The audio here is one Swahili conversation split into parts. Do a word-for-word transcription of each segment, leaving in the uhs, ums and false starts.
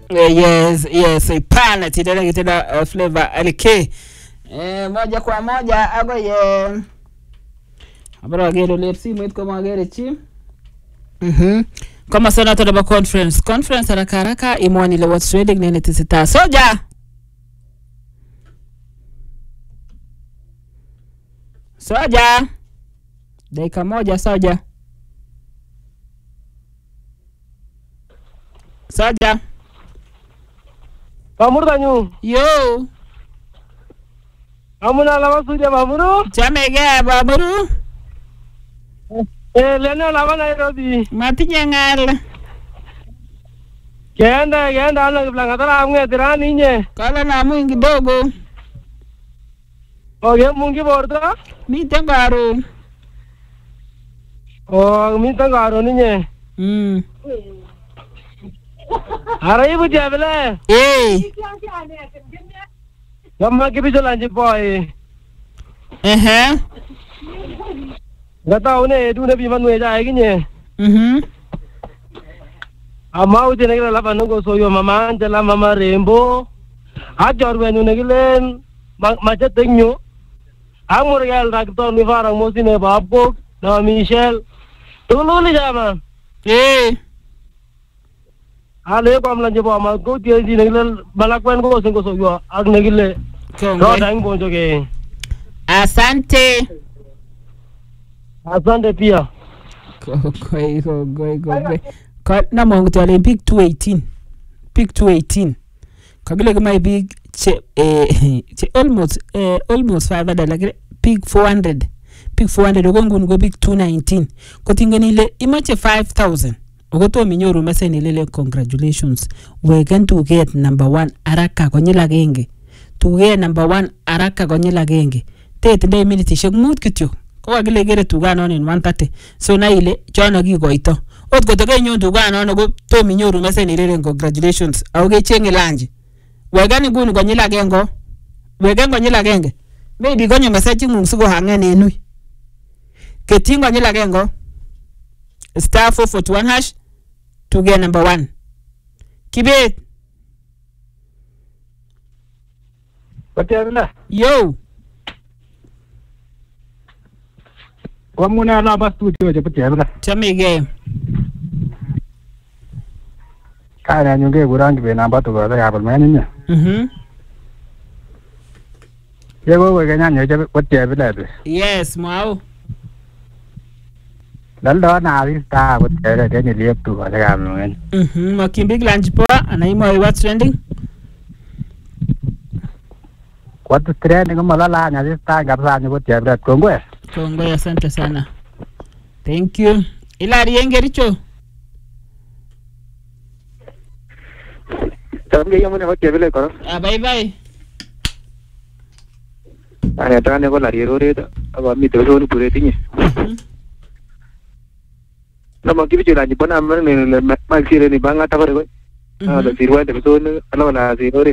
Uh, yes, yes, ipana titenda kitenda uh, flavor alike. Eh, moja kwa moja ago ye. Abara gero lepsi mwit kama gere chi. Mhm. Kama sana toda ba conference. Conference haraka haraka imwani le what's trading nene tisita. Soja. Soja. Dakika moja soja. Soja. Mamuru tanyu. Yo. Amuna lama suja mamuru. Chamege baburu. Eh leno lama Nairobi. Matinye ngal. Kenda kenda ana kiblangata amwe tirani nye. Kala na mungi dogo. Oge mungi borda. Miten garo. Oh minta garo ninye. Mm. Ara ibu jabele. Eh. Gamma kibijo lanji boy. Eh. Gata une edu ne biman we ja ginye. Mhm. Ama uje ne la banungo soyo mama Angela mama Rembo. Ajor wenu ne gilen macha tenyo. Amur gal rakto ni farang mosine babbo na Michelle. Tululi jama. Eh. Ale ko am la jebo ma ko tie di ne gilen balakwen ko sen ko soyo ag ne gile. Ro dang bonjo ke. Asante. Asante pia. Go go go go go. Ka na mongo to Olympic two eighteen. Pick two eighteen. Kabila kama big che eh che almost eh almost five hundred like pick four hundred. Pick four hundred ogongo go big two nineteen. Kotingani le imache five thousand. Ogoto minyoru meseni lele congratulations. We can to get number one araka konyila genge. To get number one araka konyila genge. Tete ndai minute shek mut kityo. Kwa gile gere tugano in one thirty. So na ile chono gigoito. Ot gotoke nyon tugano no go to minyoru meseni lele congratulations. Auge chenge lanji. Wegani gunu konyila gengo. Wegen konyila genge. Maybe gonyo message ngung sigo hangene enui. Ketingo konyila gengo. Star four forty-one hash to get number one. Kibet. Patela. Yo. Wamuna la ba studio je patela. Chamege. Kana nyunge gurangi be namba to ga ya balmani nya. Mhm. Yego we ganya nya je patela be. Yes, mau. Daldo na vista patela de ni liep to ga ya balmani. Mhm, makimbig lunch poa anaima what's trending? Watu trending malala nya vista gabza nya patela kongwe. Kongwe asante sana. Thank you. Ila rienge richo. Tamge yamune hote bele koro. Ah bye bye. Ana tane ko la rirore da aba mi to so pure tinye. Mhm. Na ma kibi jira ni bona mer ne ma sire ni banga ta ko. Ah da sirwa de so ne ala la sirore.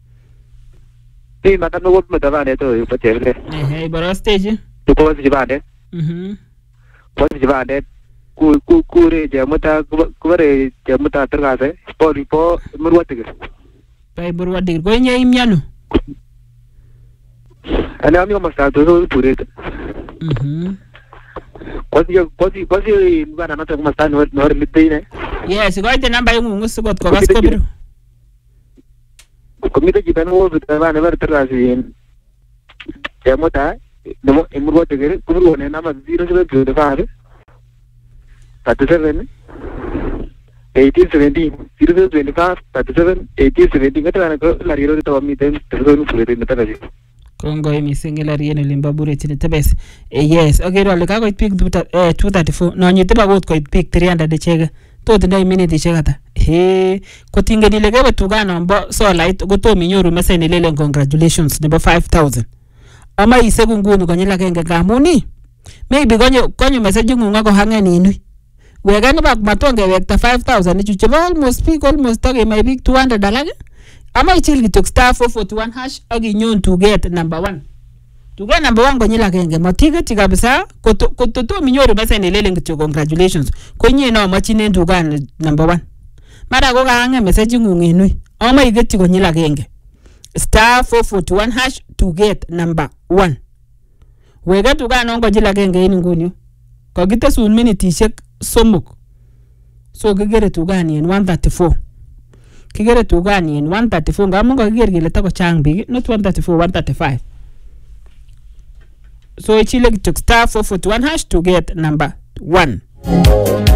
Ti ma ta no go me ta ba ne to patela. Eh hey, baro stage. To ko si ba de. Mhm. Ko si ba de. Ku ku ku re je mata ku re je mata terga se. Po ri po merwa te. Pai burwa dir go nye imyano. Ana mi ma sta to so pure. Mhm. Ko si ko si ko si ba na ta ma sta no no ri te ne. Yes, go ite namba yungu ngusugot ko gasko biru. Ko mi te ji ben wo ta ba ne ver terga si. Je mata no merwa te gere ku ro ne na ma zero zero zero five. thirty-seven, eighteen seventeen, zero twenty-five, thirty-seven, eighteen seventeen. Kata anak lari roda tahu kami ten terus sulit ini tak aja. Kongo imi single lari ene limba bure chini tabes. Eh yes, okay ro leka ko pick eh two thirty-four. No nyite ba got ko pick three hundred de chega. To tendai minute chega ta. He ko tinge ni lege betugana mbo so light go to minyoru message ni lele congratulations number five thousand. Ama isegu ngunu konyela kenge gamuni. Maybe konyo konyo message ngunga ko hangeni inui. We gani bak matonge wekta five thousand ichu cheba almost peak almost toge my big two hundred dalage. Ama ichil kitok star four forty-one hash agi nyon to get number one. To get number one konyela kenge matiga tiga bisa koto koto to minyoru basa ni lele ngityo congratulations. Konye no machine to gan number one. Mara ko kaang'e message ng'ung en ui. Ama igetyi konyil agenge. Star four forty-one hash to get number one. Wege tukanon konyil agenge en nguni. Kakitesun minitishek somok. So kigere tukani en one thirty-four. Kigere tukani en one thirty-four. Ngamun kakiger kele tako chang biik. Not one thirty-four, one thirty-five. So ichile kitok star four forty-one hash to get number one.